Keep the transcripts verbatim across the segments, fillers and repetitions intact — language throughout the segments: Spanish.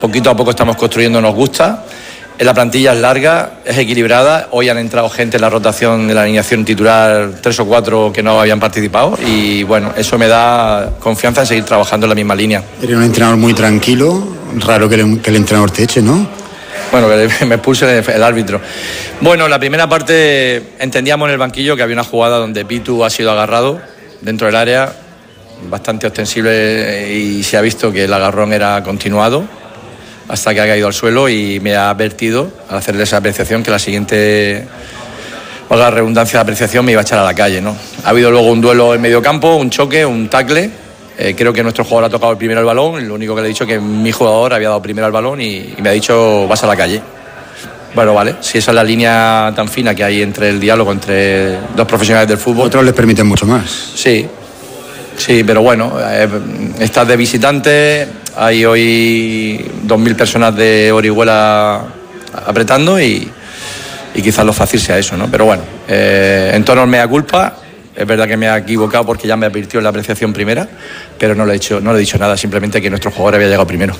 Poquito a poco estamos construyendo, nos gusta. La plantilla es larga, es equilibrada. Hoy han entrado gente en la rotación de la alineación titular, tres o cuatro que no habían participado. Y bueno, eso me da confianza en seguir trabajando en la misma línea. Eres un entrenador muy tranquilo, raro que el, que el entrenador te eche, ¿no? Bueno, que me expulse el árbitro. Bueno, la primera parte entendíamos en el banquillo que había una jugada donde Pitu ha sido agarrado dentro del área, bastante ostensible, y se ha visto que el agarrón era continuado hasta que ha caído al suelo, y me ha advertido al hacerle esa apreciación que la siguiente, o la redundancia de apreciación, me iba a echar a la calle, ¿no? Ha habido luego un duelo en medio campo, un choque, un tackle. Eh, creo que nuestro jugador ha tocado el primero el balón. Lo único que le he dicho es que mi jugador había dado primero el balón y, y me ha dicho vas a la calle. Bueno, vale, si esa es la línea tan fina que hay entre el diálogo entre dos profesionales del fútbol. Otros les permiten mucho más. Sí, sí, pero bueno, eh, estás de visitante, hay hoy dos mil personas de Orihuela apretando y, y quizás lo fácil sea eso, ¿no? Pero bueno, eh, en tono mea culpa. Es verdad que me ha equivocado porque ya me advirtió en la apreciación primera, pero no le he dicho, no le he dicho nada, simplemente que nuestro jugador había llegado primero.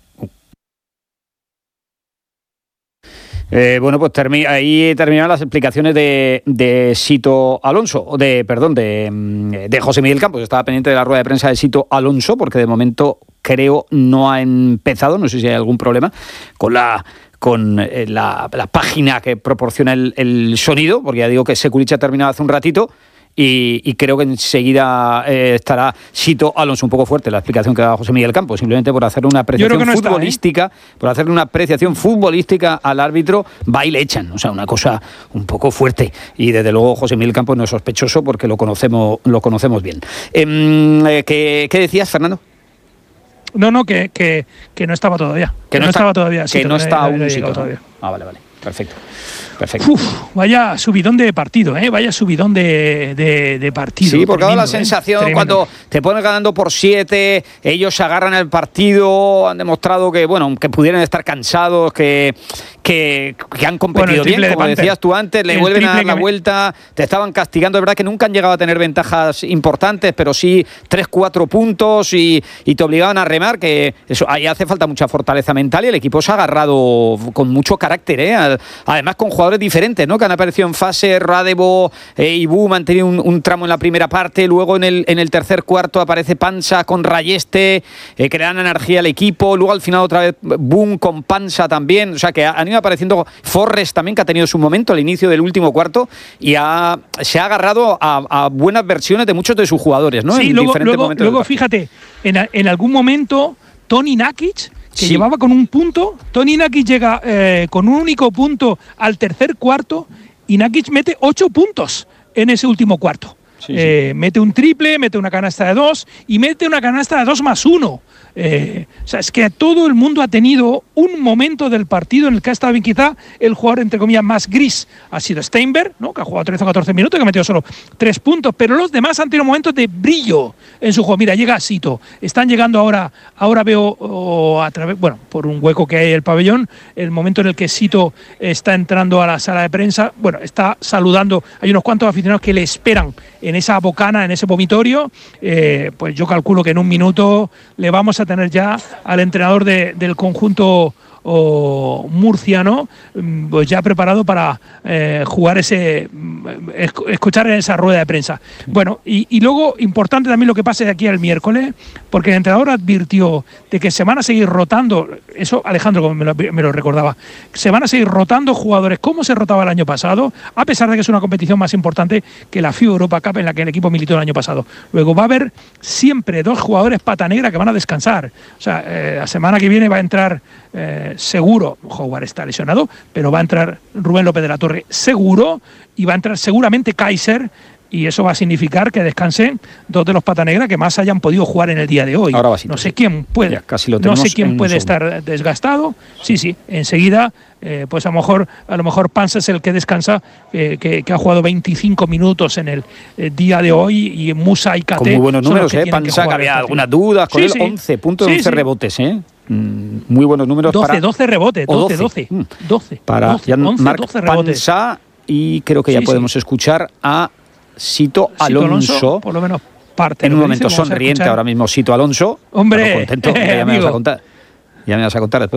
Eh, bueno, pues termi- ahí terminaron las explicaciones de, de Sito Alonso, de perdón, de, de José Miguel Campos. Estaba pendiente de la rueda de prensa de Sito Alonso porque de momento creo no ha empezado, no sé si hay algún problema con la con la, la página que proporciona el, el sonido, porque ya digo que Securiche ha terminado hace un ratito. Y, y creo que enseguida eh, estará Sito Alonso. Un poco fuerte la explicación que da José Miguel Campos, simplemente por hacer una apreciación no futbolística, está, ¿eh? por hacer una apreciación futbolística al árbitro, va y le echan. O sea, una cosa un poco fuerte. Y desde luego José Miguel Campos no es sospechoso porque lo conocemos, lo conocemos bien. Eh, ¿qué, ¿Qué decías, Fernando? No, no, que, que, que no estaba todavía. Que, que no, no está, estaba todavía. Que no está aún no Sito, todavía. Ah, vale, vale. Perfecto. Perfecto. Uf, vaya subidón de partido, ¿eh? Vaya subidón de, de, de partido. Sí, porque da la sensación, ¿eh? Cuando te pones ganando por siete, ellos se agarran el partido, han demostrado que, bueno, que pudieran estar cansados, que, que, que han competido bueno, bien, como decías tú antes, le vuelven a dar la me... vuelta, te estaban castigando. Es verdad que nunca han llegado a tener ventajas importantes, pero sí tres, cuatro puntos y, y te obligaban a remar, que eso ahí hace falta mucha fortaleza mental y el equipo se ha agarrado con mucho carácter, ¿eh? Además con jugadores diferentes, ¿no? Que han aparecido en fase. Radebo, eh, Ibú han tenido un, un tramo en la primera parte, luego en el, en el tercer cuarto aparece Pansa con Rayeste, eh, que le dan energía al equipo, luego al final otra vez Boom con Pansa también, o sea que han ido apareciendo Forrest también, que ha tenido su momento al inicio del último cuarto y ha, se ha agarrado a, a buenas versiones de muchos de sus jugadores, ¿no? Sí, en luego, diferentes luego, momentos luego fíjate, en, en algún momento Toni Nakic, que sí. llevaba con un punto, Toni Nakic llega eh, con un único punto al tercer cuarto y Nakic mete ocho puntos en ese último cuarto. Sí, eh, sí. Mete un triple, mete una canasta de dos y mete una canasta de dos más uno. Eh, o sea, es que todo el mundo ha tenido un momento del partido en el que ha estado bien. Quizá el jugador, entre comillas, más gris ha sido Steinberg, ¿no? Que ha jugado trece o catorce minutos, que ha metido solo tres puntos, pero los demás han tenido momentos de brillo en su juego. Mira, llega Sito, están llegando ahora, ahora veo oh, a través, bueno, por un hueco que hay en el pabellón, el momento en el que Sito está entrando a la sala de prensa, bueno, está saludando, hay unos cuantos aficionados que le esperan en esa bocana, en ese vomitorio, eh, pues yo calculo que en un minuto le vamos a tener ya al entrenador de, del conjunto o murciano, pues ya preparado para eh, jugar ese, escuchar en esa rueda de prensa. Bueno, y, y luego importante también lo que pase de aquí al miércoles, porque el entrenador advirtió de que se van a seguir rotando, eso Alejandro como me lo, me lo recordaba, se van a seguir rotando jugadores como se rotaba el año pasado, a pesar de que es una competición más importante que la FIBA Europa Cup en la que el equipo militó el año pasado. Luego va a haber siempre dos jugadores pata negra que van a descansar. O sea, eh, la semana que viene va a entrar eh, seguro, Howard está lesionado, pero va a entrar Rubén López de la Torre seguro y va a entrar seguramente Kaiser y eso va a significar que descansen dos de los pata negra que más hayan podido jugar en el día de hoy. Ahora va, sí, no sé quién puede, ya, casi lo no sé quién puede segundo. estar desgastado. Sí, sí, enseguida, eh, pues a lo mejor, a lo mejor Pansa es el que descansa, eh, que, que ha jugado veinticinco minutos en el eh, día de hoy y Musa y Kate. Con muy buenos números, eh, Pansa, que, que había algunas dudas con sí, él, sí. once puntos, sí, once sí. rebotes, eh. Muy buenos números. doce, para... doce rebotes, doce, doce, doce. Para doce, once, Marc doce rebotes. Pansa, y creo que ya sí, podemos sí. escuchar a Sito Alonso, Sito Alonso, por lo menos parte. En un momento sonriente ahora mismo Sito Alonso. Hombre, contento, eh, ya me vas a contar. Ya me vas a contar después.